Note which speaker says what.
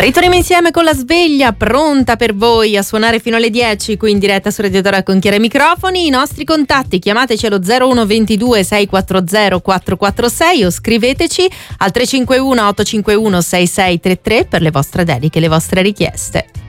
Speaker 1: Ritorniamo insieme con la sveglia pronta per voi a suonare fino alle 10 qui in diretta su Radio Tora con Chiara ai microfoni. I nostri contatti, chiamateci allo 0122 640 446 o scriveteci al 351 851 6633 per le vostre dediche, le vostre richieste.